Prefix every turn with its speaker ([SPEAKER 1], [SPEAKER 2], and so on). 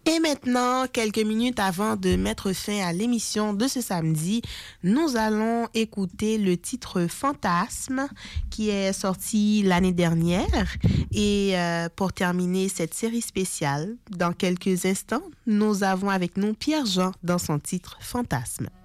[SPEAKER 1] Et maintenant, quelques minutes avant de mettre fin à l'émission de ce samedi, nous allons écouter le titre Fantasme qui est sorti l'année dernière. Et pour terminer cette série spéciale, dans quelques instants, nous avons avec nous Pierre-Jean dans son titre Fantasme.